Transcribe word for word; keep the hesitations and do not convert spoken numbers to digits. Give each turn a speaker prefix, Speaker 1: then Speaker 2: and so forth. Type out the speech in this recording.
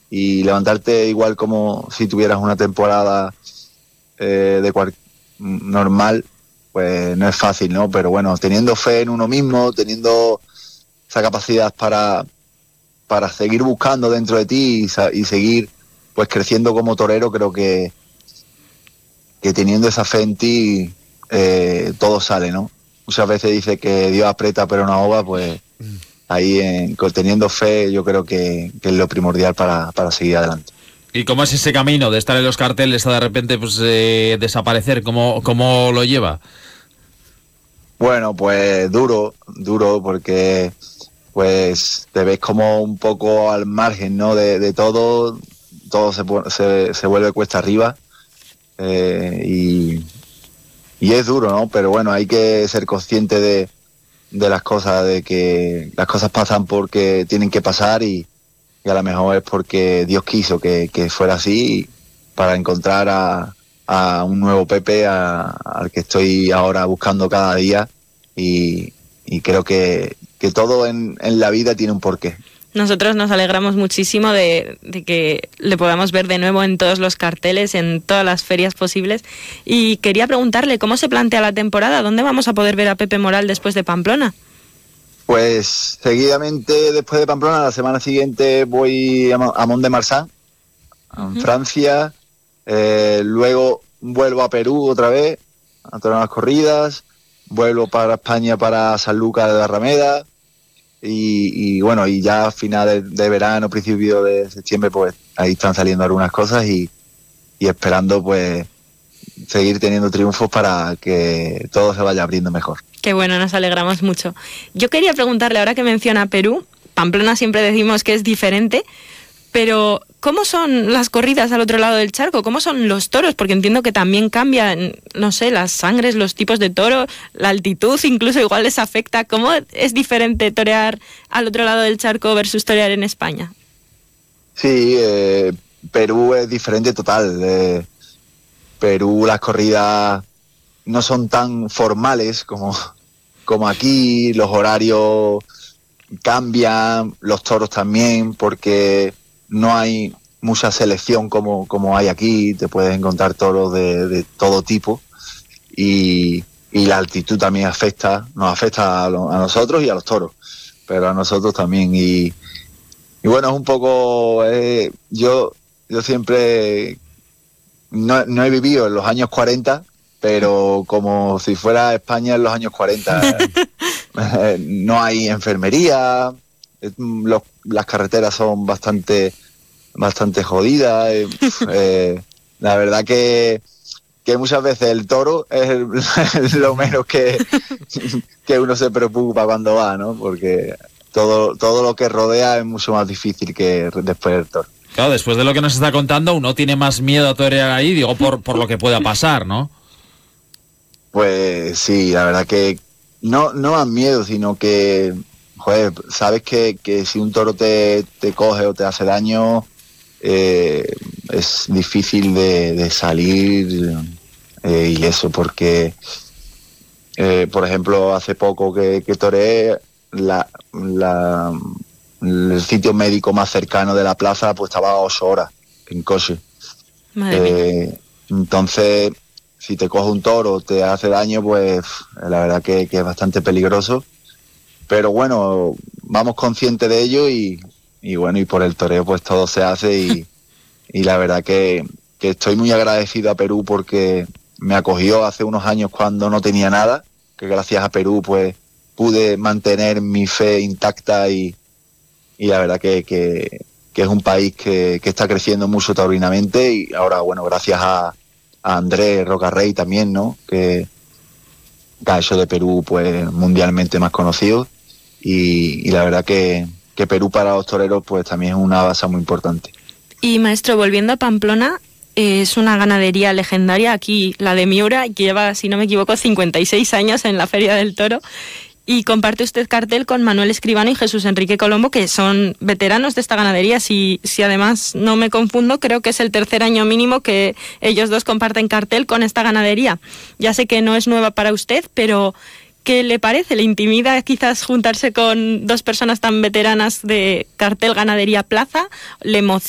Speaker 1: y levantarte igual como si tuvieras una temporada eh, de cual, normal, pues no es fácil, ¿no? Pero bueno, teniendo fe en uno mismo, teniendo esa capacidad para, para seguir buscando dentro de ti y, y seguir pues creciendo como torero, creo que, que teniendo esa fe en ti eh, todo sale, ¿no? Muchas veces dice que Dios aprieta pero no ahoga, pues ahí en, teniendo fe yo creo que, que es lo primordial para, para seguir adelante.
Speaker 2: ¿Y cómo es ese camino de estar en los carteles a de repente pues eh, desaparecer? ¿Cómo, cómo lo lleva?
Speaker 1: Bueno, pues duro, duro porque pues te ves como un poco al margen, ¿no? De, de todo, todo se, se, se vuelve cuesta arriba eh, y, y es duro, ¿no? Pero bueno, hay que ser consciente de, de las cosas, de que las cosas pasan porque tienen que pasar y y a lo mejor es porque Dios quiso que, que fuera así para encontrar a, a un nuevo Pepe a, al que estoy ahora buscando cada día y, y creo que, que todo en, en la vida tiene un porqué.
Speaker 3: Nosotros nos alegramos muchísimo de, de que le podamos ver de nuevo en todos los carteles, en todas las ferias posibles, y quería preguntarle cómo se plantea la temporada, ¿dónde vamos a poder ver a Pepe Moral después de Pamplona?
Speaker 1: Pues seguidamente después de Pamplona, la semana siguiente voy a, a Mont-de-Marsan, en uh-huh. Francia, eh, luego vuelvo a Perú otra vez, a todas las corridas, vuelvo para España para San Lucas de Barrameda y, y bueno, y ya a finales de verano, principio de septiembre, pues ahí están saliendo algunas cosas y, y esperando pues seguir teniendo triunfos para que todo se vaya abriendo mejor.
Speaker 3: Qué bueno, nos alegramos mucho. Yo quería preguntarle, ahora que menciona Perú, Pamplona siempre decimos que es diferente, pero ¿cómo son las corridas al otro lado del charco? ¿Cómo son los toros? Porque entiendo que también cambian, no sé, las sangres, los tipos de toro, la altitud incluso igual les afecta. ¿Cómo es diferente torear al otro lado del charco versus torear en España?
Speaker 1: Sí, eh, Perú es diferente total. Eh, Perú las corridas no son tan formales como, como aquí, los horarios cambian, los toros también, porque no hay mucha selección como, como hay aquí, te puedes encontrar toros de, de todo tipo y, y la altitud también afecta, nos afecta a, lo, a nosotros y a los toros, pero a nosotros también y, y bueno, es un poco, eh, yo, yo siempre no, no he vivido en los años cuarenta, pero como si fuera España en los años cuarenta. No hay enfermería, los, las carreteras son bastante bastante jodidas. Eh, eh, la verdad que, que muchas veces el toro es el, lo menos que, que uno se preocupa cuando va, ¿no? Porque todo, todo lo que rodea es mucho más difícil que después del toro.
Speaker 2: Claro, después de lo que nos está contando, uno tiene más miedo a torear ahí, digo, por, por lo que pueda pasar, ¿no?
Speaker 1: Pues sí, la verdad que no, no más miedo, sino que, joder, sabes que, que si un toro te, te coge o te hace daño, eh, es difícil de, de salir eh, y eso, porque, eh, por ejemplo, hace poco que, que toreé, la, la, el sitio médico más cercano de la plaza pues estaba a ocho horas en coche. Eh, entonces, si te coge un toro, te hace daño, pues la verdad que, que es bastante peligroso. Pero bueno, vamos conscientes de ello y, y bueno, y por el toreo pues todo se hace y, y la verdad que, que estoy muy agradecido a Perú porque me acogió hace unos años cuando no tenía nada, que gracias a Perú pues pude mantener mi fe intacta y, y la verdad que, que, que es un país que, que está creciendo mucho taurinamente y ahora, bueno, gracias a a Andrés Rocarrey también, ¿no? Que, que ha hecho de Perú pues mundialmente más conocido y, y la verdad que, que Perú para los toreros pues también es una base muy importante.
Speaker 3: Y maestro, volviendo a Pamplona, eh, es una ganadería legendaria aquí, la de Miura, que lleva, si no me equivoco, cincuenta y seis años en la Feria del Toro. Y comparte usted cartel con Manuel Escribano y Jesús Enrique Colombo, que son veteranos de esta ganadería. Si, si además no me confundo, creo que es el tercer año mínimo que ellos dos comparten cartel con esta ganadería. Ya sé que no es nueva para usted, pero ¿qué le parece? ¿Le intimida quizás juntarse con dos personas tan veteranas de cartel Ganadería Plaza? ¿Le emociona?